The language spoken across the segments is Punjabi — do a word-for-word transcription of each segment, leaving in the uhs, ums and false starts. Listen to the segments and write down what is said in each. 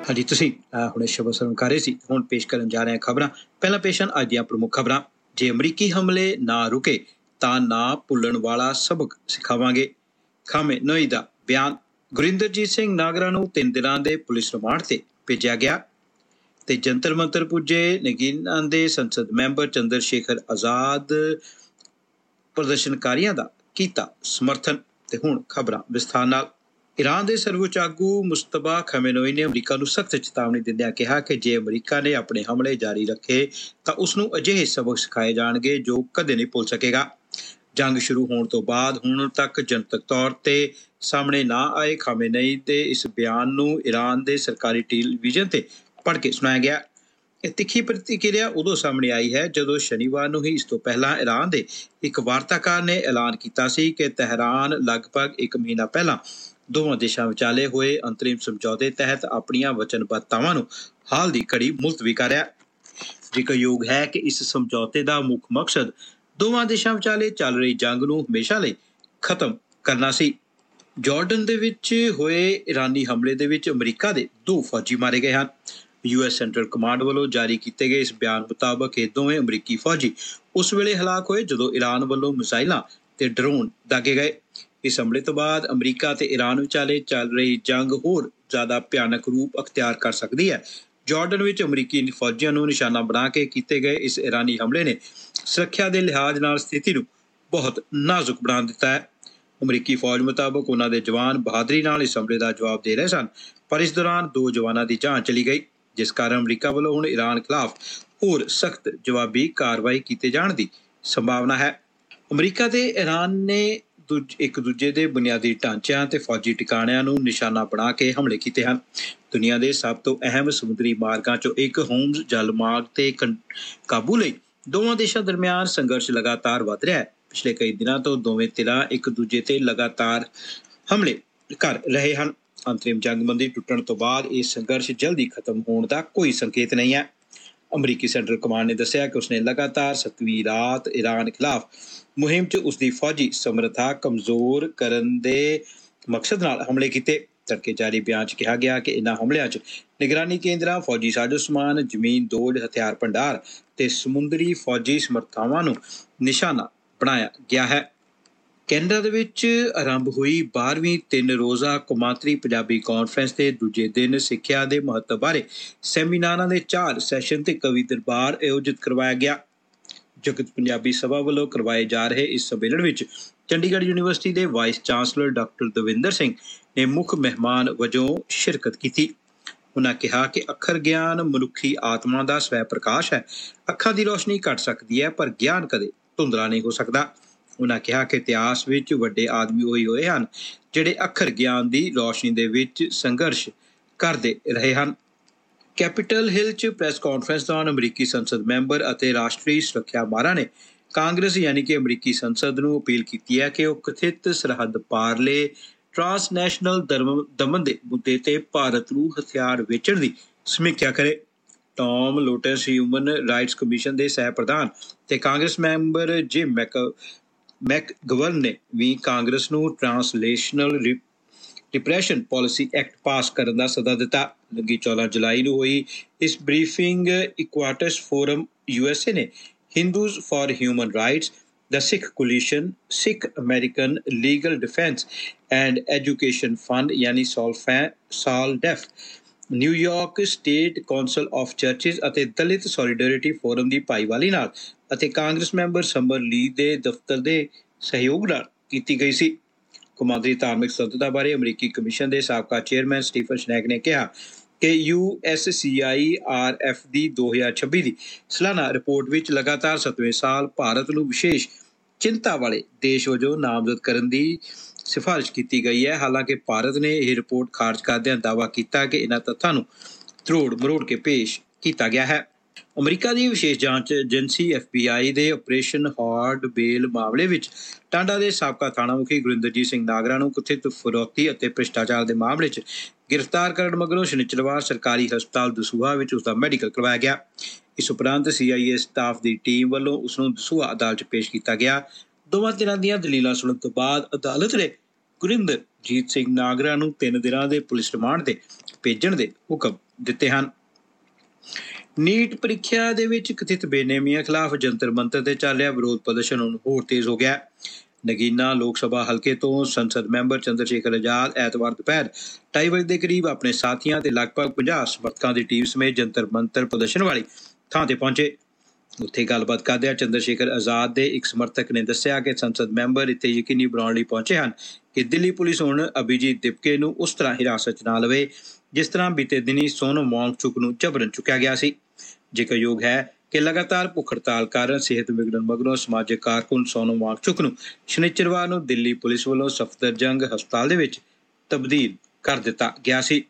ਹਾਂਜੀ ਤੁਸੀਂ ਹੁਣੇ ਸ਼ਬਦ ਸੁਣ ਕਰ ਰਹੇ ਸੀ। ਹੁਣ ਪੇਸ਼ ਕਰਨ ਜਾ ਰਹੇ ਹਾਂ ਖਬਰਾਂ। ਪਹਿਲਾਂ ਪੇਸ਼ ਹਨ ਅੱਜ ਦੀਆਂ ਪ੍ਰਮੁੱਖ ਖਬਰਾਂ। ਜੇ ਅਮਰੀਕੀ ਹਮਲੇ ਨਾ ਰੁਕੇ ਤਾਂ ਨਾ ਭੁੱਲਣ ਵਾਲਾ ਸਬਕ ਸਿਖਾਵਾਂਗੇ, ਖਾਮੇਨਈ ਦਾ ਬਿਆਨ। ਗੁਰਿੰਦਰਜੀਤ ਸਿੰਘ ਨਾਗਰਾ ਨੂੰ ਤਿੰਨ ਦਿਨਾਂ ਦੇ ਪੁਲਿਸ ਰਿਮਾਂਡ ਤੇ ਭੇਜਿਆ ਗਿਆ ਤੇ ਜੰਤਰ ਮੰਤਰ ਪੁੱਜੇ ਨਗੀਨਾਂ ਦੇ ਸੰਸਦ ਮੈਂਬਰ ਚੰਦਰ ਸ਼ੇਖਰ ਆਜ਼ਾਦ ਪ੍ਰਦਰਸ਼ਨਕਾਰੀਆਂ ਦਾ ਕੀਤਾ ਸਮਰਥਨ। ਤੇ ਹੁਣ ਖਬਰਾਂ ਵਿਸਥਾਰ ਨਾਲ। ਈਰਾਨ ਦੇ ਸਰਵਉੱਚ ਆਗੂ ਮੁਸ਼ਤਬਾ ਖਮੇਨਈ ਨੇ ਅਮਰੀਕਾ ਨੂੰ ਸਖਤ ਚੇਤਾਵਨੀ ਦਿੰਦਿਆਂ ਕਿਹਾ ਕਿ ਜੇ ਅਮਰੀਕਾ ਨੇ ਆਪਣੇ ਹਮਲੇ ਜਾਰੀ ਰੱਖੇ ਤਾਂ ਉਸ ਨੂੰ ਅਜਿਹੇ ਸਬਕ ਸਿਖਾਏ ਜਾਣਗੇ ਜੋ ਕਦੇ ਨਹੀਂ ਭੁੱਲ ਸਕੇਗਾ। ਜੰਗ ਸ਼ੁਰੂ ਹੋਣ ਤੋਂ ਬਾਅਦ ਹੁਣ ਤੱਕ ਜਨਤਕ ਤੌਰ ਤੇ ਸਾਹਮਣੇ ਨਾ ਆਏ ਖਮੇਨਈ ਦੇ ਇਸ ਬਿਆਨ ਨੂੰ ਈਰਾਨ ਦੇ ਸਰਕਾਰੀ ਟੈਲੀਵਿਜ਼ਨ ਤੇ ਪੜ੍ਹ ਕੇ ਸੁਣਾਇਆ ਗਿਆ। ਇਹ ਤਿੱਖੀ ਪ੍ਰਤੀਕਿਰਿਆ ਉਦੋਂ ਸਾਹਮਣੇ ਆਈ ਹੈ ਜਦੋਂ ਸ਼ਨੀਵਾਰ ਨੂੰ ਹੀ ਇਸ ਤੋਂ ਪਹਿਲਾਂ ਈਰਾਨ ਦੇ ਇੱਕ ਵਾਰਤਾਕਾਰ ਨੇ ਐਲਾਨ ਕੀਤਾ ਸੀ ਕਿ ਤਹਿਰਾਨ ਲਗਭਗ ਇੱਕ ਮਹੀਨਾ ਪਹਿਲਾਂ ਦੋਵਾਂ ਦੇਸ਼ਾਂ ਵਿਚਾਲੇ ਹੋਏ ਅੰਤਰਿਮ ਸਮਝੌਤੇ ਤਹਿਤ ਆਪਣੀਆਂ ਵਚਨਬੱਧਤਾਵਾਂ ਨੂੰ ਹਾਲ ਦੀ ਘੜੀ ਮੁਲਤਵੀ ਕਰ ਰਿਹਾ। ਜ਼ਿਕਰਯੋਗ ਹੈ ਕਿ ਇਸ ਸਮਝੌਤੇ ਦਾ ਮੁੱਖ ਮਕਸਦ ਦੋਵਾਂ ਦੇਸ਼ਾਂ ਵਿਚਾਲੇ ਚੱਲ ਰਹੀ ਜੰਗ ਨੂੰ ਹਮੇਸ਼ਾ ਲਈ ਖਤਮ ਕਰਨਾ ਸੀ। ਜਾਰਡਨ ਦੇ ਵਿੱਚ ਹੋਏ ਈਰਾਨੀ ਹਮਲੇ ਦੇ ਵਿੱਚ ਅਮਰੀਕਾ ਦੇ ਦੋ ਫੌਜੀ ਮਾਰੇ ਗਏ ਹਨ। ਯੂ ਐਸ ਸੈਂਟਰਲ ਕਮਾਂਡ ਵੱਲੋਂ ਜਾਰੀ ਕੀਤੇ ਗਏ ਇਸ ਬਿਆਨ ਮੁਤਾਬਕ ਇਹ ਦੋਵੇਂ ਅਮਰੀਕੀ ਫੌਜੀ ਉਸ ਵੇਲੇ ਹਲਾਕ ਹੋਏ ਜਦੋਂ ਈਰਾਨ ਵੱਲੋਂ ਮਿਜ਼ਾਈਲਾਂ ਤੇ ਡਰੋਨ ਦਾਗੇ ਗਏ। ਇਸ ਹਮਲੇ ਤੋਂ ਬਾਅਦ ਅਮਰੀਕਾ ਤੇ ਈਰਾਨ ਵਿਚਾਲੇ ਚੱਲ ਰਹੀ ਜੰਗ ਹੋਰ ਜ਼ਿਆਦਾ ਭਿਆਨਕ ਰੂਪ ਅਖਤਿਆਰ ਕਰ ਸਕਦੀ ਹੈ। ਜਾਰਡਨ ਵਿੱਚ ਅਮਰੀਕੀ ਫੌਜੀਆਂ ਨੂੰ ਨਿਸ਼ਾਨਾ ਬਣਾ ਕੇ ਕੀਤੇ ਗਏ ਇਸ ਈਰਾਨੀ ਹਮਲੇ ਨੇ ਸੁਰੱਖਿਆ ਦੇ ਲਿਹਾਜ਼ ਨਾਲ ਸਥਿਤੀ ਨੂੰ ਬਹੁਤ ਨਾਜ਼ੁਕ ਬਣਾ ਦਿੱਤਾ ਹੈ। ਅਮਰੀਕੀ ਫੌਜ ਮੁਤਾਬਕ ਉਹਨਾਂ ਦੇ ਜਵਾਨ ਬਹਾਦਰੀ ਨਾਲ ਇਸ ਹਮਲੇ ਦਾ ਜਵਾਬ ਦੇ ਰਹੇ ਸਨ, ਪਰ ਇਸ ਦੌਰਾਨ ਦੋ ਜਵਾਨਾਂ ਦੀ ਜਾਨ ਚਲੀ ਗਈ, ਜਿਸ ਕਾਰਨ ਅਮਰੀਕਾ ਵੱਲੋਂ ਹੁਣ ਈਰਾਨ ਖਿਲਾਫ ਹੋਰ ਸਖਤ ਜਵਾਬੀ ਕਾਰਵਾਈ ਕੀਤੇ ਜਾਣ ਦੀ ਸੰਭਾਵਨਾ ਹੈ। ਅਮਰੀਕਾ ਤੇ ਈਰਾਨ ਨੇ ਇੱਕ ਦੂਜੇ ਦੇ ਬੁਨਿਆਦੀ ਢਾਂਚਿਆਂ ਤੇ ਫੌਜੀ ਟਿਕਾਣਿਆਂ ਨੂੰ ਨਿਸ਼ਾਨਾ ਬਣਾ ਕੇ ਹਮਲੇ ਕੀਤੇ ਹਨ। ਦੁਨੀਆ ਦੇ ਸਭ ਤੋਂ ਅਹਿਮ ਸਮੁੰਦਰੀ ਮਾਰਗਾਂ ਚੋਂ ਇੱਕ ਹੋਮਜ਼ ਜਲ ਮਾਰਗ ਤੇ ਕਾਬੂ ਲਈ ਦੋਵਾਂ ਦੇਸ਼ਾਂ ਦਰਮਿਆਨ ਸੰਘਰਸ਼ ਲਗਾਤਾਰ ਵੱਧ ਰਿਹਾ ਹੈ। ਪਿਛਲੇ ਕਈ ਦਿਨਾਂ ਤੋਂ ਦੋਵੇਂ ਧਿਰਾਂ ਇੱਕ ਦੂਜੇ ਤੇ ਲਗਾਤਾਰ ਹਮਲੇ ਕਰ ਰਹੇ ਹਨ। ਅੰਤਰਿਮ ਜੰਗਬੰਦੀ ਟੁੱਟਣ ਤੋਂ ਬਾਅਦ ਇਹ ਸੰਘਰਸ਼ ਜਲਦੀ ਖਤਮ ਹੋਣ ਦਾ ਕੋਈ ਸੰਕੇਤ ਨਹੀਂ ਹੈ। ਅਮਰੀਕੀ ਸੈਂਟਰਲ ਕਮਾਂਡ ਨੇ ਦੱਸਿਆ ਕਿ ਉਸਨੇ ਲਗਾਤਾਰ ਸੱਤਵੀਂ ਰਾਤ ਈਰਾਨ ਖਿਲਾਫ ਮੁਹਿੰਮ 'ਚ ਉਸਦੀ ਫੌਜੀ ਸਮਰੱਥਾ ਕਮਜ਼ੋਰ ਕਰਨ ਦੇ ਮਕਸਦ ਨਾਲ ਹਮਲੇ ਕੀਤੇ। ਤੜਕੇ ਜਾਰੀ ਬਿਆਨ 'ਚ ਕਿਹਾ ਗਿਆ ਕਿ ਇਨ੍ਹਾਂ ਹਮਲਿਆਂ 'ਚ ਨਿਗਰਾਨੀ ਕੇਂਦਰਾਂ, ਫੌਜੀ ਸਾਜ਼ੋ ਸਮਾਨ, ਜ਼ਮੀਨ ਦੋੜ ਹਥਿਆਰ ਭੰਡਾਰ ਤੇ ਸਮੁੰਦਰੀ ਫੌਜੀ ਸਮਰੱਥਾਵਾਂ ਨੂੰ ਨਿਸ਼ਾਨਾ ਬਣਾਇਆ ਗਿਆ ਹੈ। ਕੈਨੇਡਾ ਦੇ ਵਿੱਚ ਆਰੰਭ ਹੋਈ ਬਾਰ੍ਹਵੀਂ ਤਿੰਨ ਰੋਜ਼ਾ ਕੌਮਾਂਤਰੀ ਪੰਜਾਬੀ ਕਾਨਫਰੰਸ ਦੇ ਦੂਜੇ ਦਿਨ ਸਿੱਖਿਆ ਦੇ ਮਹੱਤਵ ਬਾਰੇ ਸੈਮੀਨਾਰਾਂ ਦੇ ਚਾਰ ਸੈਸ਼ਨ ਤੇ ਕਵੀ ਦਰਬਾਰ ਆਯੋਜਿਤ ਕਰਵਾਇਆ ਗਿਆ। ਜਗਤ ਪੰਜਾਬੀ ਸਭਾ ਵੱਲੋਂ ਕਰਵਾਏ ਜਾ ਰਹੇ ਇਸ ਸੰਮੇਲਨ ਵਿੱਚ ਚੰਡੀਗੜ੍ਹ ਯੂਨੀਵਰਸਿਟੀ ਦੇ vice chancellor doctor Davinder Singh ਨੇ ਮੁੱਖ ਮਹਿਮਾਨ ਵਜੋਂ ਸ਼ਿਰਕਤ ਕੀਤੀ। ਉਹਨਾਂ ਕਿਹਾ ਕਿ ਅੱਖਰ ਗਿਆਨ ਮਨੁੱਖੀ ਆਤਮਾ ਦਾ ਸਵੈ ਪ੍ਰਕਾਸ਼ ਹੈ। ਅੱਖਾਂ ਦੀ ਰੋਸ਼ਨੀ ਘੱਟ ਸਕਦੀ ਹੈ, ਪਰ ਗਿਆਨ ਕਦੇ ਧੁੰਦਲਾ ਨਹੀਂ ਹੋ ਸਕਦਾ। ਉਹਨਾਂ ਕਿਹਾ ਕਿ ਇਤਿਹਾਸ ਵਿੱਚ ਵੱਡੇ ਆਦਮੀ ਉਹੀ ਹੋਏ ਹਨ ਜਿਹੜੇ ਅੱਖਰ ਗਿਆਨ ਦੀ ਰੋਸ਼ਨੀ ਦੇ ਵਿੱਚ ਸੰਘਰਸ਼ ਕਰਦੇ ਰਹੇ ਹਨ। ਕੈਪੀਟਲ ਹਿੱਲ 'ਚ ਪ੍ਰੈਸ ਕਾਨਫਰੰਸ ਦੌਰਾਨ ਅਮਰੀਕੀ ਸੰਸਦ ਮੈਂਬਰ ਅਤੇ ਰਾਸ਼ਟਰੀ ਸੁਰੱਖਿਆ ਮਾਹਰਾਂ ਨੇ ਕਾਂਗਰਸ ਯਾਨੀ ਕਿ ਅਮਰੀਕੀ ਸੰਸਦ ਨੂੰ ਅਪੀਲ ਕੀਤੀ ਹੈ ਕਿ ਉਹ ਕਥਿਤ ਸਰਹੱਦ ਪਾਰਲੇ ਟਰਾਂਸਨੈਸ਼ਨਲ ਦਮਨ ਦੇ ਮੁੱਦੇ ਤੇ ਭਾਰਤ ਨੂੰ ਹਥਿਆਰ ਵੇਚਣ ਦੀ ਸਮੀਖਿਆ ਕਰੇ। Tom lotus human rights commission ਦੇ ਸਹਿ ਪ੍ਰਧਾਨ ਤੇ ਕਾਂਗਰਸ ਮੈਂਬਰ ਜਿਮ ਮੈਕ ਮੈਕਗਵਰਨ ਨੇ ਵੀ ਕਾਂਗਰਸ ਨੂੰ ਟਰਾਂਸਲੇਸ਼ਨਲ ਡਿਪਰੈਸ਼ਨ ਪਾਲਿਸੀ ਐਕਟ ਪਾਸ ਕਰਨ ਦਾ ਸੱਦਾ ਦਿੱਤਾ। ਲੱਗੀ ਚੌਦਾਂ ਜੁਲਾਈ ਨੂੰ ਹੋਈ ਇਸ briefing ਇਕੁਆਟਸ form U S A ਨੇ Hindus for human rights, the Sikh coalition, Sikh American legal defence and education fund ਯਾਨੀ ਸੌਲਫੈ ਸਾਲਡੈਫ, ਨਿਊਯਾਰਕ ਸਟੇਟ ਕੌਂਸਲ ਆਫ ਚਰਚਿਜ਼ ਅਤੇ ਦਲਿਤ ਸੋਲੀਡੈਰਿਟੀ ਫੋਰਮ ਦੀ ਭਾਈਵਾਲੀ ਨਾਲ ਅਤੇ ਕਾਂਗਰਸ ਮੈਂਬਰ ਸਮਰ ਲੀ ਦੇ ਦਫ਼ਤਰ ਦੇ ਸਹਿਯੋਗ ਨਾਲ ਕੀਤੀ ਗਈ ਸੀ। ਕੌਮਾਂਤਰੀ ਧਾਰਮਿਕ ਸੁਤੰਤਰਤਾ ਬਾਰੇ ਅਮਰੀਕੀ ਕਮਿਸ਼ਨ ਦੇ ਸਾਬਕਾ ਚੇਅਰਮੈਨ ਸਟੀਫਨ ਸ਼ਨੈਕ ਨੇ ਕਿਹਾ ਕਿ U S C I R F ਦੀ ਦੋ ਹਜ਼ਾਰ ਛੱਬੀ ਦੀ ਸਾਲਾਨਾ ਰਿਪੋਰਟ ਵਿੱਚ ਲਗਾਤਾਰ ਸੱਤਵੇਂ ਸਾਲ ਭਾਰਤ ਨੂੰ ਵਿਸ਼ੇਸ਼ ਚਿੰਤਾ ਵਾਲੇ ਦੇਸ਼ ਵਜੋਂ ਨਾਮਜ਼ਦ ਕਰਨ ਦੀ ਸਿਫਾਰਿਸ਼ ਕੀਤੀ ਗਈ ਹੈ। ਹਾਲਾਂਕਿ ਭਾਰਤ ਨੇ ਇਹ ਰਿਪੋਰਟ ਖਾਰਜ ਕਰਦਿਆਂ ਦਾਅਵਾ ਕੀਤਾ ਕਿ ਇਹਨਾਂ ਤੱਥਾਂ ਨੂੰ ਤਰੋੜ ਮਰੋੜ ਕੇ ਪੇਸ਼ ਕੀਤਾ ਗਿਆ ਹੈ। ਅਮਰੀਕਾ ਦੀ ਵਿਸ਼ੇਸ਼ ਜਾਂਚ ਏਜੰਸੀ ਐਫ ਬੀ ਆਈ ਦੇ ਆਪਰੇਸ਼ਨ ਹਾਰਡ ਬੇਲ ਮਾਮਲੇ ਵਿੱਚ ਟਾਂਡਾ ਦੇ ਸਾਬਕਾ ਥਾਣਾ ਮੁਖੀ ਗੁਰਿੰਦਰਜੀਤ ਸਿੰਘ ਨਾਗਰਾ ਨੂੰ ਕਥਿਤ ਫਿਰੌਤੀ ਅਤੇ ਭ੍ਰਿਸ਼ਟਾਚਾਰ ਦੇ ਮਾਮਲੇ 'ਚ ਗ੍ਰਿਫਤਾਰ ਕਰਨ ਮਗਰੋਂ ਸ਼ਨੀਚਰਵਾਰ ਸਰਕਾਰੀ ਹਸਪਤਾਲ ਦਸੂਹਾ ਵਿੱਚ ਉਸਦਾ ਮੈਡੀਕਲ ਕਰਵਾਇਆ ਗਿਆ। ਇਸ ਉਪਰੰਤ ਸੀ ਆਈ ਏ ਸਟਾਫ ਦੀ ਟੀਮ ਵੱਲੋਂ ਉਸਨੂੰ ਦਸੂਹਾ ਅਦਾਲਤ 'ਚ ਪੇਸ਼ ਕੀਤਾ ਗਿਆ। ਦੋਵਾਂ ਧਿਰਾਂ ਦੀਆਂ ਦਲੀਲਾਂ ਸੁਣਨ ਤੋਂ ਬਾਅਦ ਅਦਾਲਤ ਨੇ ਗੁਰਿੰਦਰਜੀਤ ਸਿੰਘ ਨਾਗਰਾ ਨੂੰ ਤਿੰਨ ਦਿਨਾਂ ਦੇ ਪੁਲਿਸ ਰਿਮਾਂਡ ਤੇ ਭੇਜਣ ਦੇ ਹੁਕਮ ਦਿੱਤੇ ਹਨ। ਨੀਟ ਪ੍ਰੀਖਿਆ ਦੇ ਵਿੱਚ ਕਥਿਤ ਬੇਨੇਮੀਆਂ ਖਿਲਾਫ ਜੰਤਰ ਮੰਤਰ ਤੇ ਚੱਲ ਰਿਹਾ ਵਿਰੋਧ ਪ੍ਰਦਰਸ਼ਨ ਹੁਣ ਹੋਰ ਤੇਜ਼ ਹੋ ਗਿਆ। ਨਗੀਨਾ ਲੋਕ ਸਭਾ ਹਲਕੇ ਤੋਂ ਸੰਸਦ ਮੈਂਬਰ ਚੰਦਰ ਸ਼ੇਖਰ ਆਜ਼ਾਦ ਐਤਵਾਰ ਦੁਪਹਿਰ ਢਾਈ ਵਜੇ ਦੇ ਕਰੀਬ ਆਪਣੇ ਸਾਥੀਆਂ ਤੇ ਲਗਭਗ ਪੰਜਾਹ ਸਮਰਥਕਾਂ ਦੀ ਟੀਮ ਸਮੇਤ ਜੰਤਰ ਮੰਤਰ ਪ੍ਰਦਰਸ਼ਨ ਵਾਲੀ ਥਾਂ ਤੇ ਪਹੁੰਚੇ। ਉੱਥੇ ਗੱਲਬਾਤ ਕਰਦਿਆਂ ਚੰਦਰ ਸ਼ੇਖਰ ਆਜ਼ਾਦ ਦੇ ਇੱਕ ਸਮਰਥਕ ਨੇ ਦੱਸਿਆ ਕਿ ਸੰਸਦ ਮੈਂਬਰ ਇੱਥੇ ਯਕੀਨੀ ਬਣਾਉਣ ਲਈ ਪਹੁੰਚੇ ਹਨ ਕਿ ਦਿੱਲੀ ਪੁਲਿਸ ਹੁਣ ਅਭਿਜੀਤ ਦਿਪਕੇ ਨੂੰ ਉਸ ਤਰ੍ਹਾਂ ਹਿਰਾਸਤ 'ਚ ਨਾ ਲਵੇ ਜਿਸ ਤਰ੍ਹਾਂ ਬੀਤੇ ਦਿਨੀ ਸੋਨਮ ਵਾਂਗਚੁਕ ਨੂੰ ਜਬਰਨ ਚੁੱਕਿਆ ਗਿਆ ਸੀ। ਜ਼ਿਕਰਯੋਗ ਹੈ ਕਿ ਲਗਾਤਾਰ ਭੁੱਖ ਹੜਤਾਲ ਕਾਰਨ ਸਿਹਤ ਵਿਗੜਨ ਮਗਰੋਂ ਸਮਾਜਿਕ ਕਾਰਕੁਨ ਸੋਨਮ ਵਾਂਗਚੁਕ ਨੂੰ ਸ਼ਨੀਚਰਵਾਰ ਨੂੰ ਦਿੱਲੀ ਪੁਲਿਸ ਵੱਲੋਂ ਸਫਦਰਜੰਗ ਹਸਪਤਾਲ ਦੇ ਵਿੱਚ ਤਬਦੀਲ ਕਰ ਦਿੱਤਾ ਗਿਆ ਸੀ।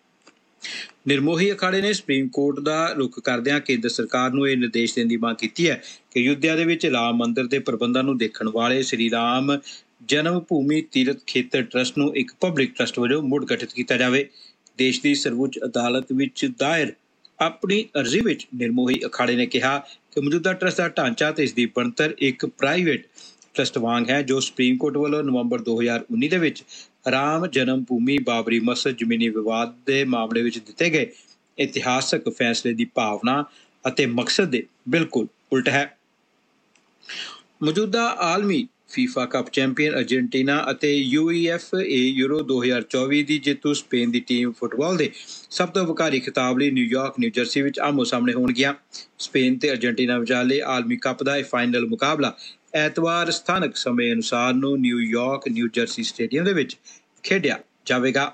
ਨਿਰਮੋਹੀ ਅਖਾੜੇ ਨੇ ਸੁਪਰੀਮ ਕੋਰਟ ਦਾ ਰੁਖ ਕਰਦਿਆਂ ਕੇਂਦਰ ਸਰਕਾਰ ਨੂੰ ਇਹ ਨਿਰਦੇਸ਼ ਦੇਣ ਦੀ ਮੰਗ ਕੀਤੀ ਹੈ ਕਿ ਅਯੁੱਧਿਆ ਦੇ ਵਿੱਚ ਰਾਮ ਮੰਦਿਰ ਦੇ ਪ੍ਰਬੰਧਾਂ ਨੂੰ ਦੇਖਣ ਵਾਲੇ ਸ੍ਰੀ ਰਾਮ ਜਨਮ ਭੂਮੀ ਤੀਰਥ ਖੇਤਰ ਟਰੱਸਟ ਨੂੰ ਇੱਕ ਪਬਲਿਕ ਟਰੱਸਟ ਵਜੋਂ ਮੁੜ ਗਠਿਤ ਕੀਤਾ ਜਾਵੇ। ਦੇਸ਼ ਦੀ ਸਰਵਉੱਚ ਅਦਾਲਤ ਵਿੱਚ ਦਾਇਰ ਆਪਣੀ ਅਰਜ਼ੀ ਵਿੱਚ ਨਿਰਮੋਹੀ ਅਖਾੜੇ ਨੇ ਕਿਹਾ ਕਿ ਮੌਜੂਦਾ ਟਰੱਸਟ ਦਾ ਢਾਂਚਾ ਤੇ ਇਸ ਦੀ ਬਣਤਰ ਇੱਕ ਪ੍ਰਾਈਵੇਟ ਟਰੱਸਟ ਵਾਂਗ ਹੈ ਜੋ ਸੁਪਰੀਮ ਕੋਰਟ ਵੱਲੋਂ ਨਵੰਬਰ ਦੋ ਹਜ਼ਾਰ ਉੱਨੀ ਦੇ ਵਿੱਚ ਰਾਮ ਜਨਮ ਭੂਮੀ ਬਾਬਰੀ ਮਸਜਿਦ ਜ਼ਮੀਨੀ ਵਿਵਾਦ ਦੇ ਮਾਮਲੇ ਵਿੱਚ ਦਿੱਤੇ ਗਏ ਇਤਿਹਾਸਕ ਫੈਸਲੇ ਦੀ ਭਾਵਨਾ ਅਤੇ ਮਕਸਦ ਦੇ ਬਿਲਕੁਲ ਉਲਟ ਹੈ। ਮੌਜੂਦਾ ਆਲਮੀ ਫੀਫਾ ਕੱਪ ਚੈਂਪੀਅਨ ਅਰਜਨਟੀਨਾ ਅਤੇ you E F A euro ਦੋ ਹਜ਼ਾਰ ਚੌਵੀ ਦੀ ਜੇਤੂ ਸਪੇਨ ਦੀ ਟੀਮ ਫੁੱਟਬਾਲ ਦੇ ਸਭ ਤੋਂ ਵਕਾਰੀ ਖਿਤਾਬ ਲਈ ਨਿਊਯਾਰਕ ਨਿਊ ਜਰਸੀ ਵਿੱਚ ਆਮੋ ਸਾਹਮਣੇ ਹੋਣਗੀਆਂ। ਸਪੇਨ ਤੇ ਅਰਜਨਟੀਨਾ ਵਿਚਾਲੇ ਆਲਮੀ ਕੱਪ ਦਾ ਇਹ ਫਾਈਨਲ ਮੁਕਾਬਲਾ ਐਤਵਾਰ ਸਥਾਨਕ ਸਮੇਂ ਅਨੁਸਾਰ ਨੂੰ ਨਿਊਯਾਰਕ ਨਿਊ ਜਰਸੀ ਸਟੇਡੀਅਮ ਦੇ ਵਿੱਚ ਖੇਡਿਆ ਜਾਵੇਗਾ।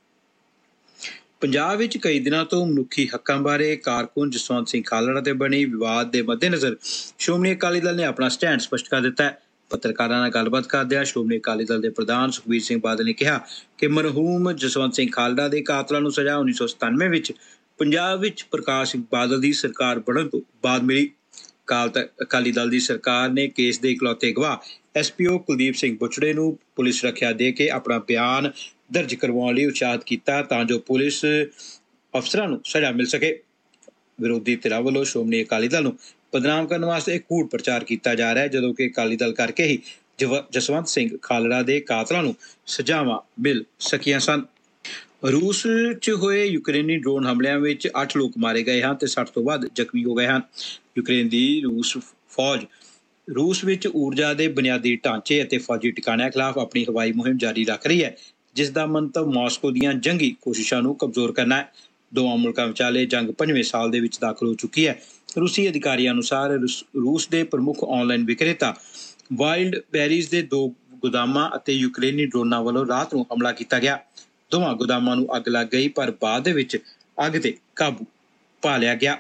ਪੰਜਾਬ ਵਿੱਚ ਕਈ ਦਿਨਾਂ ਤੋਂ ਮਨੁੱਖੀ ਹੱਕਾਂ ਬਾਰੇ ਕਾਰਕੁਨ ਜਸਵੰਤ ਸਿੰਘ ਖਾਲੜਾ ਤੇ ਬਣੀ ਵਿਵਾਦ ਦੇ ਮੱਦੇਨਜ਼ਰ ਸ਼੍ਰੋਮਣੀ ਅਕਾਲੀ ਦਲ ਨੇ ਆਪਣਾ ਸਟੈਂਡ ਸਪਸ਼ਟ ਕਰ ਦਿੱਤਾ ਹੈ। ਪੱਤਰਕਾਰਾਂ ਨਾਲ ਗੱਲਬਾਤ ਕਰਦਿਆਂ ਸ਼੍ਰੋਮਣੀ ਅਕਾਲੀ ਦਲ ਦੇ ਪ੍ਰਧਾਨ ਸੁਖਬੀਰ ਸਿੰਘ ਬਾਦਲ ਨੇ ਕਿਹਾ ਕਿ ਮਰਹੂਮ ਜਸਵੰਤ ਸਿੰਘ ਖਾਲੜਾ ਦੇ ਕਾਤਲਾਂ ਨੂੰ ਸਜ਼ਾ ਉੱਨੀ ਸੌ ਸਤਾਨਵੇਂ ਵਿੱਚ ਪੰਜਾਬ ਵਿੱਚ ਪ੍ਰਕਾਸ਼ ਸਿੰਘ ਬਾਦਲ ਦੀ ਸਰਕਾਰ ਬਣਨ ਤੋਂ ਬਾਅਦ ਮਿਲੀ। ਅਕਾਲੀ ਦਲ ਦੀ ਸਰਕਾਰ ਨੇ ਕੇਸ ਦੇ ਇਕਲੌਤੇ ਗਵਾਹ ਐਸ ਪੀ ਓ ਕੁਲਦੀਪ ਸਿੰਘ ਬੁੱਚੜੇ ਨੂੰ ਪੁਲਿਸ ਰੱਖਿਆ ਦੇ ਕੇ ਆਪਣਾ ਬਿਆਨ ਦਰਜ ਕਰਵਾਉਣ ਲਈ ਉਤਸ਼ਾਹਿਤ ਕੀਤਾ ਤਾਂ ਜੋ ਪੁਲਿਸ ਅਫਸਰਾਂ ਨੂੰ ਸਜ਼ਾ ਮਿਲ ਸਕੇ। ਵਿਰੋਧੀ ਧਿਰਾਂ ਵੱਲੋਂ ਸ਼੍ਰੋਮਣੀ ਅਕਾਲੀ ਦਲ ਨੂੰ ਬਦਨਾਮ ਕਰਨ ਵਾਸਤੇ ਕੂੜ ਪ੍ਰਚਾਰ ਕੀਤਾ ਜਾ ਰਿਹਾ ਹੈ ਜਦੋਂ ਕਿ ਅਕਾਲੀ ਦਲ ਕਰਕੇ ਹੀ ਜਸਵੰਤ ਸਿੰਘ ਖਾਲੜਾ ਦੇ ਕਾਤਲਾਂ ਨੂੰ ਸਜ਼ਾਵਾਂ ਮਿਲ ਸਕੀਆਂ ਸਨ। ਰੂਸ 'ਚ ਹੋਏ ਯੂਕਰੇਨੀ ਡਰੋਨ ਹਮਲਿਆਂ ਵਿੱਚ ਅੱਠ ਲੋਕ ਮਾਰੇ ਗਏ ਹਨ ਤੇ ਸੱਠ ਤੋਂ ਵੱਧ ਜ਼ਖਮੀ ਹੋ ਗਏ ਹਨ। ਯੂਕਰੇਨ ਦੀ ਰੂਸ ਫੌਜ ਰੂਸ ਵਿੱਚ ਊਰਜਾ ਦੇ ਬੁਨਿਆਦੀ ਢਾਂਚੇ ਅਤੇ ਫੌਜੀ ਟਿਕਾਣਿਆਂ ਖਿਲਾਫ ਆਪਣੀ ਹਵਾਈ ਮੁਹਿੰਮ ਜਾਰੀ ਰੱਖ ਰਹੀ ਹੈ ਜਿਸ ਦਾ ਮੰਤਵ ਮਾਸਕੋ ਦੀਆਂ ਜੰਗੀ ਕੋਸ਼ਿਸ਼ਾਂ ਨੂੰ ਕਮਜ਼ੋਰ ਕਰਨਾ ਹੈ। ਦੋਵਾਂ ਮੁਲਕਾਂ ਵਿਚਾਲੇ ਜੰਗ ਪੰਜਵੇਂ ਸਾਲ ਦੇ ਵਿੱਚ ਦਾਖਲ ਹੋ ਚੁੱਕੀ ਹੈ। ਰੂਸੀ ਅਧਿਕਾਰੀਆਂ ਅਨੁਸਾਰ ਰੂਸ ਦੇ ਪ੍ਰਮੁੱਖ ਆਨਲਾਈਨ ਵਿਕਰੇਤਾ ਵਾਈਲਡ ਬੈਰੀਜ਼ ਦੇ ਦੋ ਗੋਦਾਮਾਂ ਅਤੇ ਯੂਕਰੇਨੀ ਡਰੋਨਾਂ ਵੱਲੋਂ ਰਾਤ ਨੂੰ ਹਮਲਾ ਕੀਤਾ ਗਿਆ। ਦੋਵਾਂ ਗੋਦਾਮਾਂ ਨੂੰ ਅੱਗ ਲੱਗ ਗਈ ਪਰ ਬਾਅਦ ਦੇ ਵਿੱਚ ਅੱਗ ਤੇ ਕਾਬੂ ਪਾ ਲਿਆ ਗਿਆ।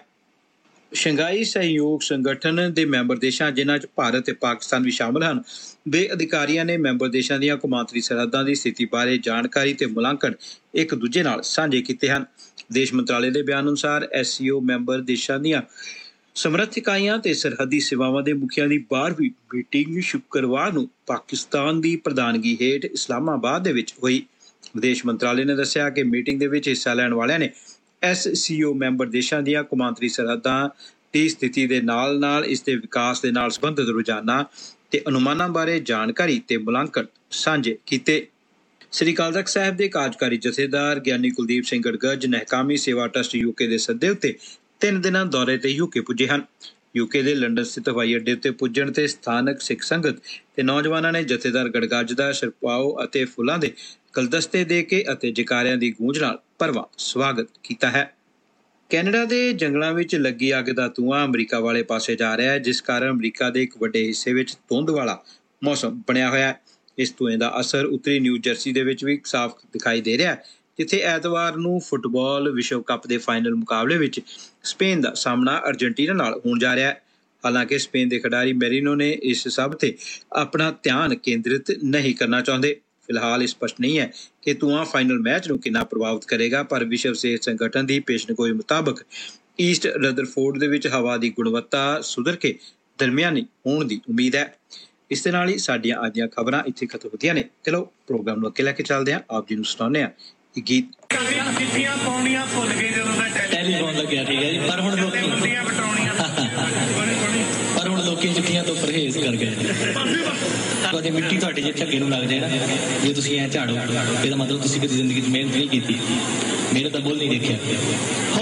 ਸ਼ੰਘਾਈ ਸਹਿਯੋਗ ਸੰਗਠਨ ਦੇ ਮੈਂਬਰ ਦੇਸ਼ਾਂ ਜਿਨ੍ਹਾਂ 'ਚ ਭਾਰਤ ਤੇ ਪਾਕਿਸਤਾਨ ਵੀ ਸ਼ਾਮਲ ਹਨ ਦੇ ਅਧਿਕਾਰੀਆਂ ਨੇ ਮੈਂਬਰ ਦੇਸ਼ਾਂ ਦੀਆਂ ਕੌਮਾਂਤਰੀ ਸਰਹੱਦਾਂ ਦੀ ਸਥਿਤੀ ਬਾਰੇ ਜਾਣਕਾਰੀ ਤੇ ਮੁਲਾਂਕਣ ਇੱਕ ਦੂਜੇ ਨਾਲ ਸਾਂਝੇ ਕੀਤੇ ਹਨ। ਵਿਦੇਸ਼ ਮੰਤਰਾਲੇ ਦੇ ਬਿਆਨ ਅਨੁਸਾਰ ਐਸ ਸੀ ਓ ਮੈਂਬਰ ਦੇਸ਼ਾਂ ਦੀਆਂ ਸਮਰੱਥ ਇਕਾਈਆਂ ਤੇ ਸਰਹੱਦੀ ਸੇਵਾਵਾਂ ਦੇ ਮੁਖੀਆਂ ਦੀ ਬਾਰ੍ਹਵੀਂ ਮੀਟਿੰਗ ਸ਼ੁੱਕਰਵਾਰ ਨੂੰ ਪਾਕਿਸਤਾਨ ਦੀ ਪ੍ਰਧਾਨਗੀ ਹੇਠ ਇਸਲਾਮਾਬਾਦ ਦੇ ਵਿੱਚ ਹੋਈ। ਵਿਦੇਸ਼ ਮੰਤਰਾਲੇ ਨੇ ਦੱਸਿਆ ਕਿ ਮੀਟਿੰਗ ਦੇ ਵਿੱਚ ਹਿੱਸਾ ਲੈਣ ਵਾਲਿਆਂ ਨੇ ਐਸ ਸੀ ਓ ਮੈਂਬਰ ਦੇਸ਼ਾਂ ਦੀਆਂ ਕੌਮਾਂਤਰੀ ਸਰਹੱਦਾਂ ਦੀ ਸਥਿਤੀ ਦੇ ਨਾਲ ਨਾਲ ਇਸ ਦੇ ਵਿਕਾਸ ਦੇ ਨਾਲ ਸੰਬੰਧਿਤ ਰੁਝਾਨਾਂ ਤੇ ਅਨੁਮਾਨਾਂ ਬਾਰੇ ਜਾਣਕਾਰੀ ਤੇ ਮੁਲਾਂਕਣ ਸਾਂਝੇ ਕੀਤੇ। ਸ੍ਰੀ ਅਕਾਲ ਤਖ਼ਤ ਸਾਹਿਬ ਦੇ ਕਾਰਜਕਾਰੀ ਜਥੇਦਾਰ ਗਿਆਨੀ ਕੁਲਦੀਪ ਸਿੰਘ ਗੜਗੜ ਨਹਿਕਾਮੀ ਸੇਵਾ ਟਰੱਸਟ ਯੂਕੇ ਦੇ ਸੱਦੇ ਉੱਤੇ ਤਿੰਨ ਦਿਨਾਂ ਦੌਰੇ ਤੇ ਯੂਕੇ ਪੁੱਜੇ ਹਨ। ਯੂਕੇ ਦੇ ਲੰਡਨ ਸਥਿਤ ਹਵਾਈ ਅੱਡੇ ਉੱਤੇ ਪੁੱਜਣ ਤੇ ਸਥਾਨਕ ਸਿੱਖ ਸੰਗਤ ਤੇ ਨੌਜਵਾਨਾਂ ਨੇ ਜਥੇਦਾਰ ਗੜਗੜ ਦਾ ਸਿਰਪਾਓ ਅਤੇ ਫੁੱਲਾਂ ਦੇ ਗੁਲਦਸਤੇ ਦੇ ਕੇ ਅਤੇ ਜੈਕਾਰਿਆਂ ਦੀ ਗੂੰਜ ਨਾਲ ਭਰਵਾਂ ਸਵਾਗਤ ਕੀਤਾ ਹੈ। ਕੈਨੇਡਾ ਦੇ ਜੰਗਲਾਂ ਵਿੱਚ ਲੱਗੀ ਅੱਗ ਦਾ ਧੂੰਆਂ ਅਮਰੀਕਾ ਵਾਲੇ ਪਾਸੇ ਜਾ ਰਿਹਾ ਹੈ ਜਿਸ ਕਾਰਨ ਅਮਰੀਕਾ ਦੇ ਇੱਕ ਵੱਡੇ ਹਿੱਸੇ ਵਿੱਚ ਧੁੰਦ ਵਾਲਾ ਮੌਸਮ ਬਣਿਆ ਹੋਇਆ ਹੈ। ਇਸ ਧੂਏ ਦਾ ਅਸਰ ਉੱਤਰੀ ਨਿਊ ਜਰਸੀ ਦੇ ਵਿੱਚ ਵੀ ਸਾਫ਼ ਦਿਖਾਈ ਦੇ ਰਿਹਾ ਹੈ ਜਿੱਥੇ ਐਤਵਾਰ ਨੂੰ ਫੁੱਟਬਾਲ ਵਿਸ਼ਵ ਕੱਪ ਦੇ ਫਾਈਨਲ ਮੁਕਾਬਲੇ ਵਿੱਚ ਸਪੇਨ ਦਾ ਸਾਹਮਣਾ ਅਰਜਨਟੀਨਾ ਨਾਲ ਹੋਣ ਜਾ ਰਿਹਾ ਹੈ। ਹਾਲਾਂਕਿ ਸਪੇਨ ਦੇ ਖਿਡਾਰੀ ਮੈਰੀਨੋ ਨੇ ਇਸ ਸਭ ਤੇ ਆਪਣਾ ਧਿਆਨ ਕੇਂਦਰਿਤ ਨਹੀਂ ਕਰਨਾ ਚਾਹੁੰਦੇ। ਫਿਲਹਾਲ ਇਹ ਸਪਸ਼ਟ ਨਹੀਂ ਹੈ ਕਿ ਧੂੰਆਂ ਫਾਈਨਲ ਮੈਚ ਨੂੰ ਕਿੰਨਾ ਪ੍ਰਭਾਵਿਤ ਕਰੇਗਾ ਪਰ ਵਿਸ਼ਵ ਸਿਹਤ ਸੰਗਠਨ ਦੀ ਪੇਸ਼ਨਗੋਈ ਮੁਤਾਬਕ ਈਸਟ ਰਦਰਫੋਰਡ ਦੇ ਵਿੱਚ ਹਵਾ ਦੀ ਗੁਣਵੱਤਾ ਸੁਧਰ ਕੇ ਦਰਮਿਆਨੀ ਹੋਣ ਦੀ ਉਮੀਦ ਹੈ। ਇਸ ਦੇ ਨਾਲ ਹੀ ਸਾਡੀਆਂ ਅੱਜ ਦੀਆਂ ਖਬਰਾਂ ਇੱਥੇ ਖਤਮ ਹੁੰਦੀਆਂ ਨੇ। ਚਲੋ ਪ੍ਰੋਗਰਾਮ ਨੂੰ ਅੱਗੇ ਲੈ ਕੇ ਚੱਲਦੇ ਹਾਂ। ਆਪ ਜੀ ਨੂੰ ਸੁਣਾਉਂਦੇ ਹਾਂ ਇਹ ਗੀਤ। ਚਿੱਠੀਆਂ ਪਾਉਣੀਆਂ ਭੁੱਲ ਗਏ ਜਦੋਂ ਦਾ ਟੈਲੀਫੋਨ ਲੱਗਿਆ ਠੀਕ ਹੈ ਜੀ ਪਰ ਹੁਣ ਲੋਕੀ ਪਰ ਹੁਣ ਲੋਕੀ ਮੁੱਕੀਆਂ ਚਿੱਠੀਆਂ ਤੋਂ ਪਰਹੇਜ਼ ਕਰ ਗਏ ਨੇ। ਤੁਹਾਡੀ ਮਿੱਟੀ ਤੁਹਾਡੇ ਜੇ ਝੱਗੇ ਨੂੰ ਲੱਗ ਜਾਏ ਨਾ, ਜੇ ਤੁਸੀਂ ਐਂ ਝਾੜੋ, ਇਹਦਾ ਮਤਲਬ ਤੁਸੀਂ ਕਦੀ ਜ਼ਿੰਦਗੀ 'ਚ ਮਿਹਨਤ ਨਹੀਂ ਕੀਤੀ, ਮਿਹਨਤ ਦਾ ਮੁੱਲ ਨਹੀਂ ਦੇਖਿਆ।